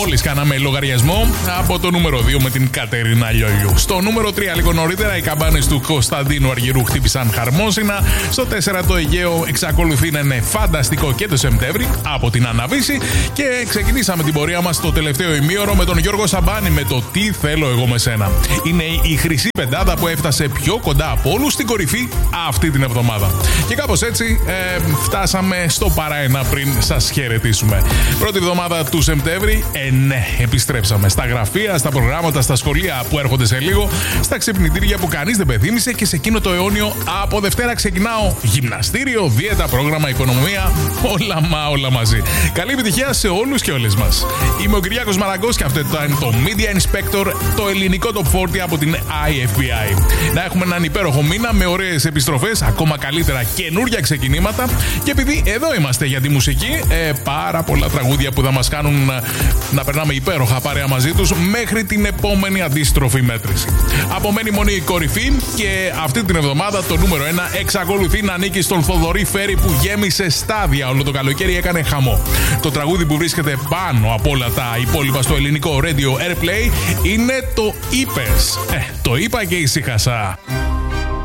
Μόλις κάναμε λογαριασμό από το νούμερο 2 με την Κατερίνα Λιολιού. Στο νούμερο 3 λίγο νωρίτερα οι καμπάνες του Κωνσταντίνου Αργυρού χτύπησαν χαρμόσυνα. Στο 4 το Αιγαίο εξακολουθεί να είναι φανταστικό και το Σεπτέμβρη από την Αναβίση. Και ξεκινήσαμε την πορεία μας το τελευταίο ημίωρο με τον Γιώργο Σαμπάνη με το Τι θέλω εγώ με σένα. Είναι η χρυσή πεντάδα που έφτασε πιο κοντά από όλους στην κορυφή αυτή την εβδομάδα. Και κάπως έτσι φτάσαμε στο παρά ένα πριν σας χαιρετήσουμε. Πρώτη εβδομάδα του Σεπτέμβρη, ναι, επιστρέψαμε στα γραφεία, στα προγράμματα, στα σχολεία που έρχονται σε λίγο, στα ξυπνητήρια που κανείς δεν πεθύμισε και σε εκείνο το αιώνιο από Δευτέρα ξεκινάω γυμναστήριο, δίαιτα, πρόγραμμα, οικονομία, όλα μαζί. Καλή επιτυχία σε όλους και όλες μας. Είμαι ο Κυριάκος Μαραγκός και αυτό είναι το Media Inspector, το ελληνικό Top 40 από την IFPI. Να έχουμε έναν υπέροχο μήνα με ωραίες επιστροφές, ακόμα καλύτερα καινούργια ξεκινήματα και επειδή εδώ είμαστε για τη μουσική, πάρα πολλά τραγούδια που θα μας κάνουν να περνάμε υπέροχα παρέα μαζί τους μέχρι την επόμενη αντίστροφη μέτρηση. Απομένει μόνο η κορυφή και αυτή την εβδομάδα το νούμερο 1 εξακολουθεί να ανήκει στον Θοδωρή Φέρη που γέμισε στάδια όλο το καλοκαίρι, έκανε χαμό. Το τραγούδι που βρίσκεται πάνω από όλα τα υπόλοιπα στο ελληνικό Radio Airplay είναι το Είπες. Το είπα και ησύχασα.